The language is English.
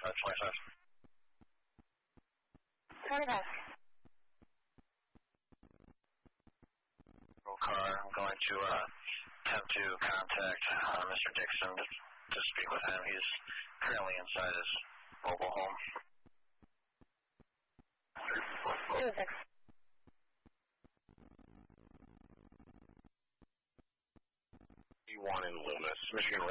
25. 25. Car, I'm going to attempt to contact Mr. Dixon to speak with him. He's currently inside his mobile home. 26. E1 in Loomis, Michigan.